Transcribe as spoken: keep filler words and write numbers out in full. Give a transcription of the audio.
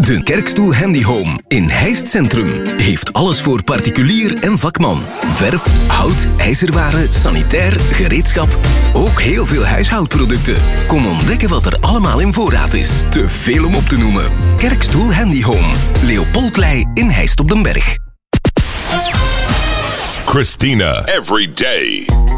De Kerkstoel Handy Home in Heist Centrum heeft alles voor particulier en vakman. Verf, hout, ijzerwaren, sanitair, gereedschap. Ook heel veel huishoudproducten. Kom ontdekken wat er allemaal in voorraad is. Te veel om op te noemen. Kerkstoel Handy Home. Leopoldlei in Heist op den Berg. Christina. Every day.